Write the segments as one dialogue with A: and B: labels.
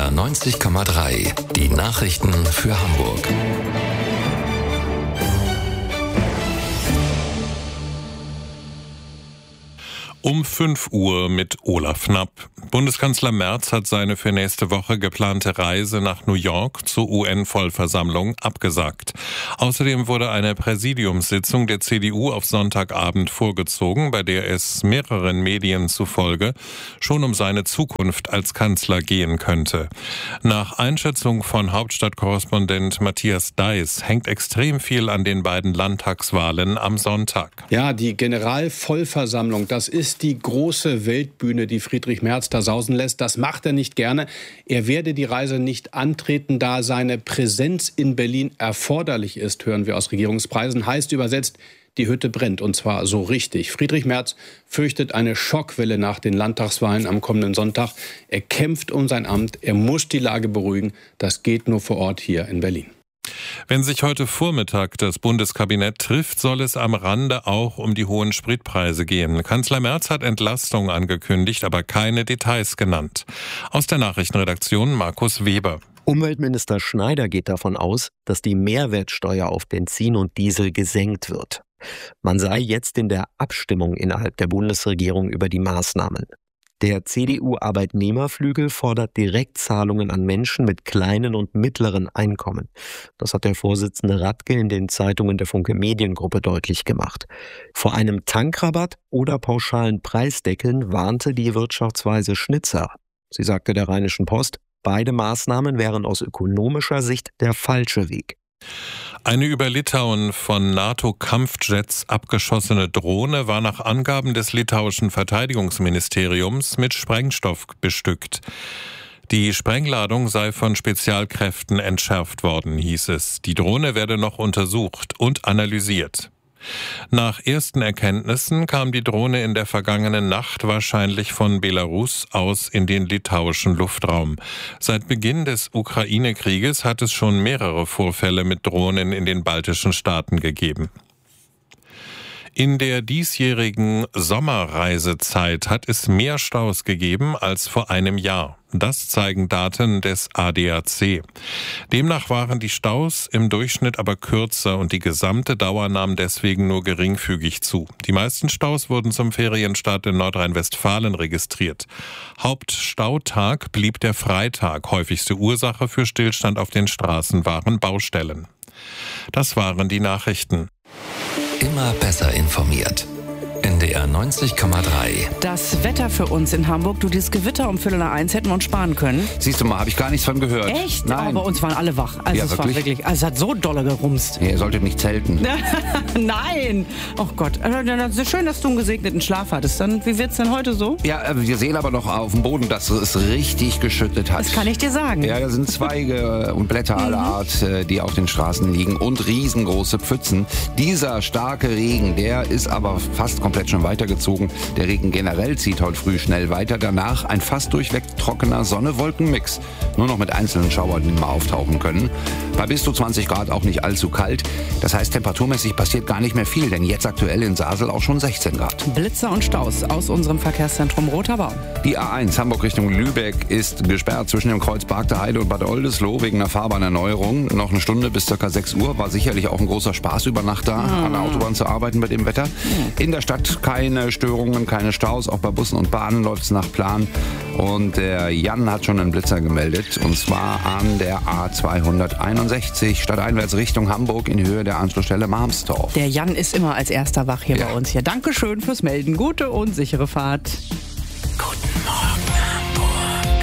A: NDR 90,3. Die Nachrichten für Hamburg.
B: Um 5 Uhr mit Olaf Knapp. Bundeskanzler Merz hat seine für nächste Woche geplante Reise nach New York zur UN-Vollversammlung abgesagt. Außerdem wurde eine Präsidiumssitzung der CDU auf Sonntagabend vorgezogen, bei der es mehreren Medien zufolge schon um seine Zukunft als Kanzler gehen könnte. Nach Einschätzung von Hauptstadtkorrespondent Matthias Deiß hängt extrem viel an den beiden Landtagswahlen am Sonntag.
C: Ja, die Generalvollversammlung, das ist die große Weltbühne, die Friedrich Merz da sausen lässt. Das macht er nicht gerne. Er werde die Reise nicht antreten, da seine Präsenz in Berlin erforderlich ist, hören wir aus Regierungspreisen. Heißt übersetzt, die Hütte brennt, und zwar so richtig. Friedrich Merz fürchtet eine Schockwelle nach den Landtagswahlen am kommenden Sonntag. Er kämpft um sein Amt. Er muss die Lage beruhigen. Das geht nur vor Ort hier in Berlin.
B: Wenn sich heute Vormittag das Bundeskabinett trifft, soll es am Rande auch um die hohen Spritpreise gehen. Kanzler Merz hat Entlastung angekündigt, aber keine Details genannt. Aus der Nachrichtenredaktion Markus Weber.
D: Umweltminister Schneider geht davon aus, dass die Mehrwertsteuer auf Benzin und Diesel gesenkt wird. Man sei jetzt in der Abstimmung innerhalb der Bundesregierung über die Maßnahmen. Der CDU-Arbeitnehmerflügel fordert Direktzahlungen an Menschen mit kleinen und mittleren Einkommen. Das hat der Vorsitzende Radke in den Zeitungen der Funke Mediengruppe deutlich gemacht. Vor einem Tankrabatt oder pauschalen Preisdeckeln warnte die Wirtschaftsweise Schnitzer. Sie sagte der Rheinischen Post, beide Maßnahmen wären aus ökonomischer Sicht der falsche Weg.
B: Eine über Litauen von NATO-Kampfjets abgeschossene Drohne war nach Angaben des litauischen Verteidigungsministeriums mit Sprengstoff bestückt. Die Sprengladung sei von Spezialkräften entschärft worden, hieß es. Die Drohne werde noch untersucht und analysiert. Nach ersten Erkenntnissen kam die Drohne in der vergangenen Nacht wahrscheinlich von Belarus aus in den litauischen Luftraum. Seit Beginn des Ukraine-Krieges hat es schon mehrere Vorfälle mit Drohnen in den baltischen Staaten gegeben. In der diesjährigen Sommerreisezeit hat es mehr Staus gegeben als vor einem Jahr. Das zeigen Daten des ADAC. Demnach waren die Staus im Durchschnitt aber kürzer und die gesamte Dauer nahm deswegen nur geringfügig zu. Die meisten Staus wurden zum Ferienstart in Nordrhein-Westfalen registriert. Hauptstautag blieb der Freitag. Häufigste Ursache für Stillstand auf den Straßen waren Baustellen. Das waren die Nachrichten.
A: Immer besser informiert. NDR 90,3.
E: Das Wetter für uns in Hamburg. Du, dieses Gewitter um 12:45 hätten wir uns sparen können.
F: Siehst du mal, habe ich gar nichts von gehört.
E: Echt?
F: Nein.
E: Aber bei uns waren alle wach. Also
F: Ja,
E: es war
F: wirklich?
E: wirklich, also es hat so dolle gerumst.
F: Ihr solltet nicht zelten.
E: Nein! Oh Gott. Also, schön, dass du einen gesegneten Schlaf hattest. Dann, wie wird's denn heute so?
F: Ja, wir sehen aber noch auf dem Boden, dass es richtig geschüttet hat.
E: Das kann ich dir sagen.
F: Ja, da sind Zweige und Blätter aller Art, die auf den Straßen liegen und riesengroße Pfützen. Dieser starke Regen, der ist aber fast komplett schon weitergezogen. Der Regen generell zieht heute früh schnell weiter. Danach ein fast durchweg trockener Sonne-Wolken-Mix. Nur noch mit einzelnen Schauern, die mal auftauchen können. Bei bis zu 20 Grad auch nicht allzu kalt. Das heißt, temperaturmäßig passiert gar nicht mehr viel, denn jetzt aktuell in Sasel auch schon 16 Grad.
E: Blitzer und Staus aus unserem Verkehrszentrum Roter Baum.
F: Die A1 Hamburg Richtung Lübeck ist gesperrt zwischen dem Kreuz Barkter Heide und Bad Oldesloe wegen einer Fahrbahnerneuerung. Noch eine Stunde bis ca. 6 Uhr. War sicherlich auch ein großer Spaß über Nacht da, an der Autobahn zu arbeiten bei dem Wetter. In der Stadt keine Störungen, keine Staus. Auch bei Bussen und Bahnen läuft es nach Plan. Und der Jan hat schon einen Blitzer gemeldet. Und zwar an der A261 stadteinwärts Richtung Hamburg in Höhe der Anschlussstelle Marmstorf.
E: Der Jan ist immer als erster wach hier bei uns hier. Dankeschön fürs Melden. Gute und sichere Fahrt.
A: Guten Morgen, Hamburg.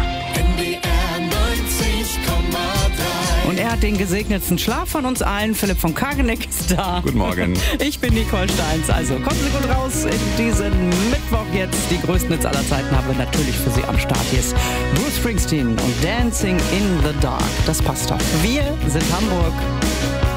G: NDR 90,3.
E: Und er hat den gesegnetsten Schlaf von uns allen. Philipp von Kageneck ist da.
F: Guten Morgen.
E: Ich bin Nicole Steins. Also kommen Sie gut raus in diesen Mittwoch jetzt. Die größten Hits aller Zeiten haben wir natürlich für Sie am Start. Hier ist Bruce Springsteen und Dancing in the Dark. Das passt doch. Wir sind Hamburg.